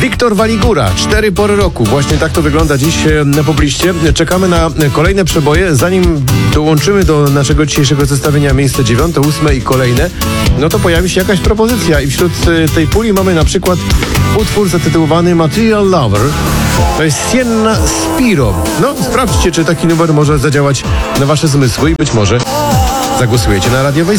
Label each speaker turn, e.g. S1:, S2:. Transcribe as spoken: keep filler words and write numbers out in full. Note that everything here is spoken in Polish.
S1: Wiktor Waligura, cztery pory roku. Właśnie tak to wygląda dziś na pobliście. Czekamy na kolejne przeboje. Zanim dołączymy do naszego dzisiejszego zestawienia miejsce dziewiąte, ósme i kolejne, no to pojawi się jakaś propozycja. I wśród tej puli mamy na przykład utwór zatytułowany Material Lover. To jest Sienna Spiro. No, sprawdźcie, czy taki numer może zadziałać na wasze zmysły i być może zagłosujecie na radiowej